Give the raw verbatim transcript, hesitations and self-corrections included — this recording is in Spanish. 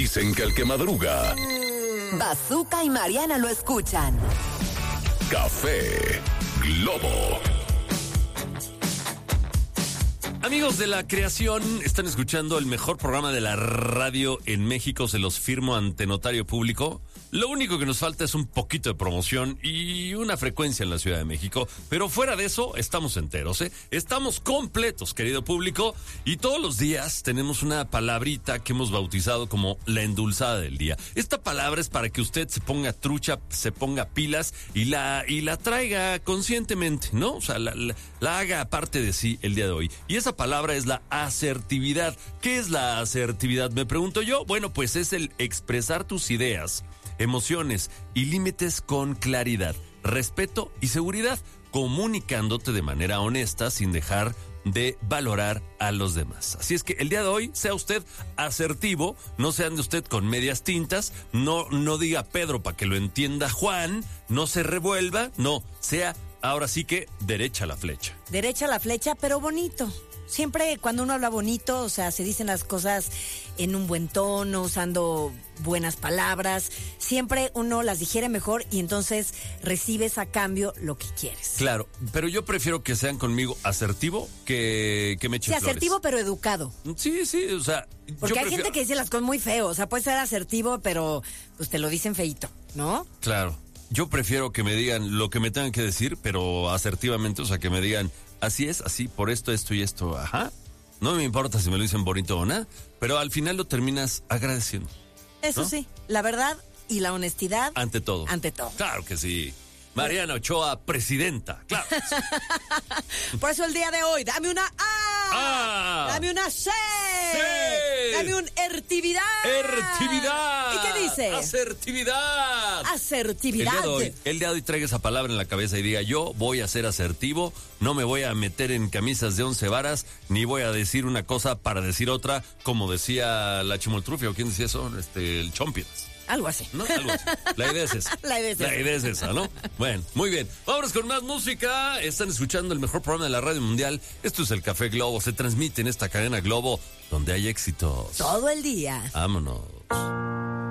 Dicen que el que madruga. Bazooka y Mariana lo escuchan. Café Globo. Amigos de la creación, están escuchando el mejor programa de la radio en México, se los firmo ante notario público. Lo único que nos falta es un poquito de promoción y una frecuencia en la Ciudad de México, pero fuera de eso estamos enteros, ¿eh? Estamos completos, querido público, y todos los días tenemos una palabrita que hemos bautizado como la endulzada del día. Esta palabra es para que usted se ponga trucha, se ponga pilas y la y la traiga conscientemente, ¿no? O sea, la, la, la haga parte de sí el día de hoy. Y esa palabra es la asertividad. ¿Qué es la asertividad? Me pregunto yo. Bueno, pues es el expresar tus ideas, emociones y límites con claridad, respeto y seguridad, comunicándote de manera honesta sin dejar de valorar a los demás. Así es que el día de hoy sea usted asertivo, no se ande usted con medias tintas, no, no diga Pedro para que lo entienda Juan, no se revuelva, no, sea ahora sí que derecha la flecha. Derecha la flecha, pero bonito. Siempre cuando uno habla bonito, o sea, se dicen las cosas en un buen tono, usando buenas palabras. Siempre uno las digiere mejor y entonces recibes a cambio lo que quieres. Claro, pero yo prefiero que sean conmigo asertivo que, que me echen Sí, flores. asertivo pero educado. Sí, sí, o sea... Porque yo hay prefiero... gente que dice las cosas muy feo, o sea, puede ser asertivo, pero pues te lo dicen feíto, ¿no? Claro, yo prefiero que me digan lo que me tengan que decir, pero asertivamente, o sea, que me digan... Así es, así, por esto, esto y esto, ajá. No me importa si me lo dicen bonito o nada, pero al final lo terminas agradeciendo. Eso ¿no? sí, la verdad y la honestidad. Ante todo. Ante todo. Claro que sí. Mariana Ochoa, presidenta, claro. Por eso el día de hoy, dame una A, Ah. dame una C, C. dame un ertividad. ¡Ertividad! ¿Y qué dice? ¡Asertividad! Asertividad. El día de hoy, el día de hoy traiga esa palabra en la cabeza y diga, yo voy a ser asertivo, no me voy a meter en camisas de once varas, ni voy a decir una cosa para decir otra, como decía la Chimoltrufia, o quién decía eso, este, el Chompions. Algo así. ¿No? Algo así. La idea es esa. La idea es La esa. idea es esa, ¿no? Bueno, muy bien. Vámonos con más música. Están escuchando el mejor programa de la radio mundial. Esto es el Café Globo. Se transmite en esta cadena Globo donde hay éxitos. Todo el día. Vámonos.